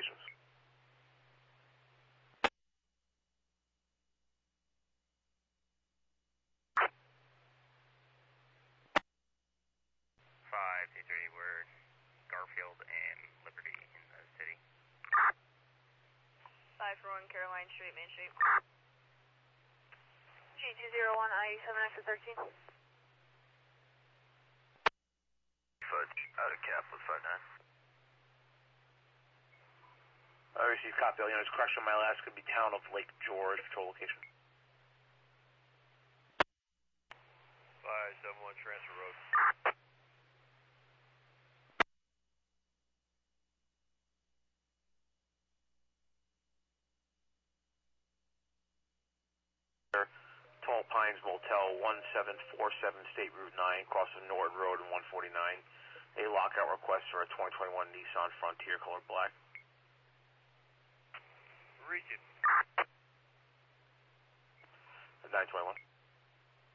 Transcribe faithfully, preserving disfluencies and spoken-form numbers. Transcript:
locations. five two three, we're Garfield and Liberty in the city. five four one Caroline Street, Main Street. G two zero one I seven exit thirteen. Fudge, out of cap with five nine. I received copy. All units, correction, my last could be town of Lake George, patrol location. five seven one transfer road. Tall Pines Motel, one seven four seven State Route nine, crossing Nord Road and one forty-nine. A lockout request for a twenty twenty-one Nissan Frontier color black. Region. nine twenty-one.